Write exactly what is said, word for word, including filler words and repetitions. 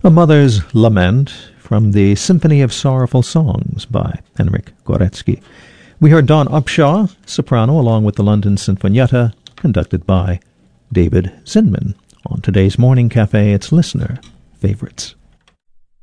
A Mother's Lament from the Symphony of Sorrowful Songs by Henryk Górecki. We heard Dawn Upshaw, soprano, along with the London Sinfonietta, conducted by David Zinman. On today's Morning Cafe, it's Listener Favorites.